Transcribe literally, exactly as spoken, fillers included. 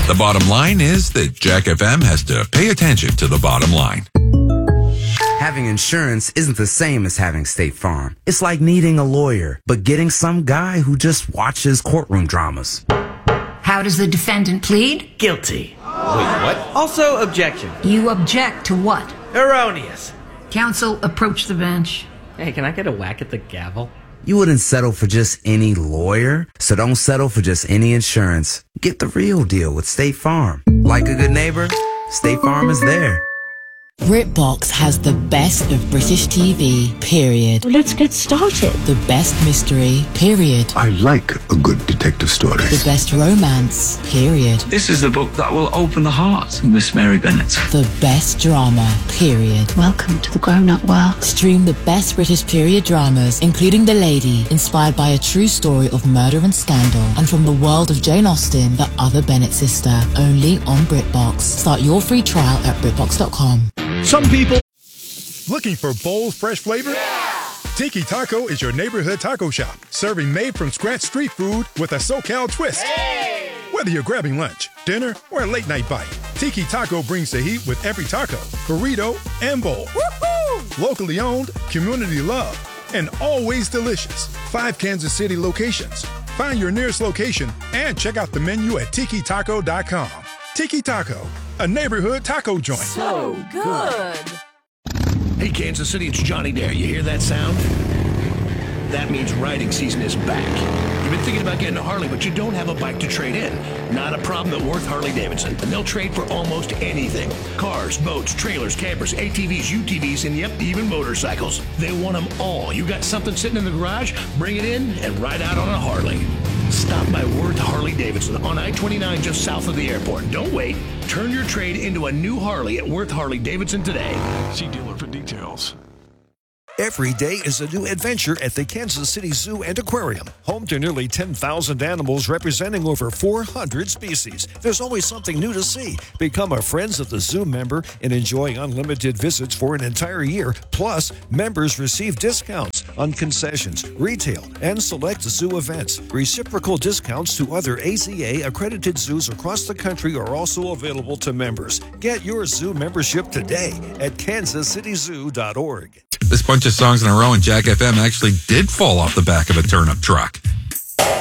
The bottom line is that Jack F M has to pay attention to the bottom line. Having insurance isn't the same as having State Farm. It's like needing a lawyer, but getting some guy who just watches courtroom dramas. How does the defendant plead? Guilty. Wait, what? Also, objection. You object to what? Erroneous. Counsel, approach the bench. Hey, can I get a whack at the gavel? You wouldn't settle for just any lawyer, so don't settle for just any insurance. Get the real deal with State Farm. Like a good neighbor, State Farm is there. BritBox has the best of British T V, period. Well, let's get started. The best mystery, period. I like a good detective story. The best romance, period. This is the book that will open the heart of Miss Mary Bennet. The best drama, period. Welcome to the grown-up world. Stream the best British period dramas, including The Lady, inspired by a true story of murder and scandal, and from the world of Jane Austen, the other Bennet sister, only on BritBox. Start your free trial at BritBox dot com. Some people looking for bold, fresh flavor? Yeah! Tiki Taco is your neighborhood taco shop, serving made-from-scratch street food with a SoCal twist. Hey! Whether you're grabbing lunch, dinner, or a late-night bite, Tiki Taco brings the heat with every taco, burrito, and bowl. Woo-hoo! Locally owned, community loved, and always delicious. Five Kansas City locations. Find your nearest location and check out the menu at tiki taco dot com. Tiki Taco, a neighborhood taco joint. So good. Hey, Kansas City, it's Johnny Dare. You hear that sound? That means riding season is back. You've been thinking about getting a Harley, but you don't have a bike to trade in. Not a problem at Worth Harley-Davidson. And they'll trade for almost anything. Cars, boats, trailers, campers, A T Vs, U T Vs, and yep, even motorcycles. They want them all. You got something sitting in the garage? Bring it in and ride out on a Harley. Stop by Worth Harley-Davidson on I twenty-nine just south of the airport. Don't wait. Turn your trade into a new Harley at Worth Harley-Davidson today. See dealer for details. Every day is a new adventure at the Kansas City Zoo and Aquarium. Home to nearly ten thousand animals representing over four hundred species. There's always something new to see. Become a Friends of the Zoo member and enjoy unlimited visits for an entire year. Plus, members receive discounts on concessions, retail, and select zoo events. Reciprocal discounts to other A Z A-accredited zoos across the country are also available to members. Get your zoo membership today at kansas city zoo dot org. This bunch of songs in a row and Jack F M actually did fall off the back of a turnip truck.